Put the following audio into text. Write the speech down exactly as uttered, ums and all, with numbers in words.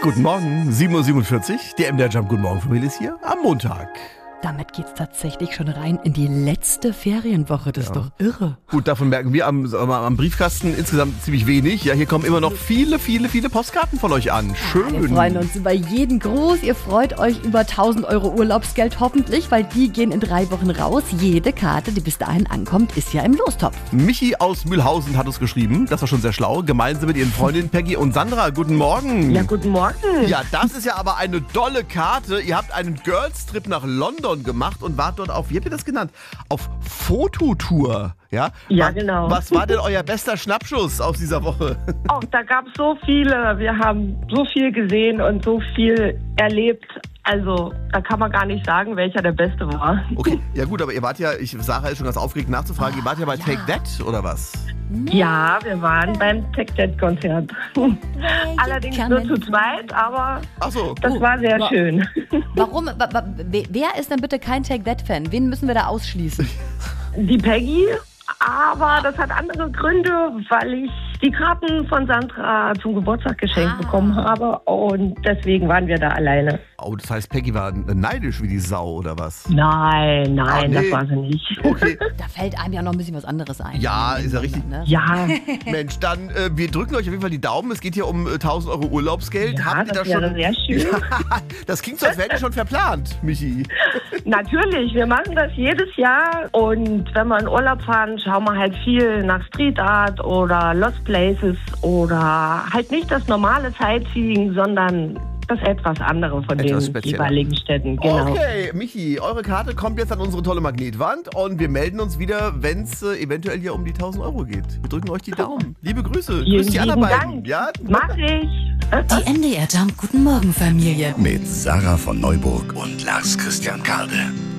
Guten Morgen, sieben Uhr siebenundvierzig. Der M D R Jump Guten Morgen Familie ist hier am Montag. Damit geht's tatsächlich schon rein in die letzte Ferienwoche. Das ja. ist doch irre. Gut, davon merken wir am, am Briefkasten insgesamt ziemlich wenig. Ja, hier kommen immer noch viele, viele, viele Postkarten von euch an. Schön. Ja, wir freuen uns über jeden Gruß. Ihr freut euch über tausend Euro Urlaubsgeld hoffentlich, weil die gehen in drei Wochen raus. Jede Karte, die bis dahin ankommt, ist ja im Lostopf. Michi aus Mühlhausen hat uns geschrieben. Das war schon sehr schlau. Gemeinsam mit ihren Freundinnen Peggy und Sandra. Guten Morgen. Ja, guten Morgen. Ja, das ist ja aber eine dolle Karte. Ihr habt einen Girls-Trip nach London gemacht und wart dort auf, wie habt ihr das genannt? Auf Fototour, ja? Ja, was, genau. Was war denn euer bester Schnappschuss aus dieser Woche? Ach, da gab es so viele. Wir haben so viel gesehen und so viel erlebt. Also, da kann man gar nicht sagen, welcher der beste war. Okay, ja gut, aber ihr wart ja, ich, Sarah ist schon ganz aufgeregt nachzufragen, ihr wart ja bei ja. Take That, oder was? Ja, wir waren beim Take That Konzert. Allerdings nur zu zweit, aber Ach so. das war sehr Wa- schön. Warum? wa- wa- Wer ist denn bitte kein Take That-Fan? Wen müssen wir da ausschließen? Die Peggy, aber das hat andere Gründe, weil ich die Karten von Sandra zum Geburtstag geschenkt Ah. bekommen habe und deswegen waren wir da alleine. Oh, das heißt, Peggy war neidisch wie die Sau, oder was? Nein, nein, Ah, nee. das war sie nicht. Okay, Da fällt einem ja noch ein bisschen was anderes ein. ja, ist ja richtig. Ne? Ja, Mensch, dann, äh, wir drücken euch auf jeden Fall die Daumen. Es geht hier um äh, tausend Euro Urlaubsgeld. ja Habt ihr das da schon? wäre sehr schön. Das klingt so, als wärt ihr schon verplant, Michi. Natürlich, wir machen das jedes Jahr und wenn wir in Urlaub fahren, schauen wir halt viel nach Street Art oder Lost Places oder halt nicht das normale Sightseeing, sondern das etwas andere von Etwas den spezieller. jeweiligen Städten. Genau. Okay, Michi, eure Karte kommt jetzt an unsere tolle Magnetwand und wir melden uns wieder, wenn es äh, eventuell hier um die tausend Euro geht. Wir drücken euch die Daumen. Liebe Grüße. Vielen Grüß die anderen lieben beiden. Dank. Ja? Mach ich. Die M D R Jump Guten Morgen Familie. Mit Sarah von Neuburg und Lars Christian Karde.